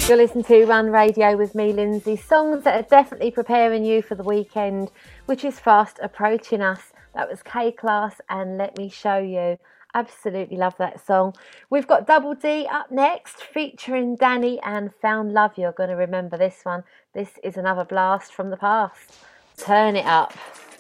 You're listening to Run Radio with me, Lindsay. Songs that are definitely preparing you for the weekend, which is fast approaching us. That was K-Class and Let Me Show You. Absolutely love that song. We've got Double D up next, featuring Danny and Found Love. You're going to remember this one. This is another blast from the past. Turn it up.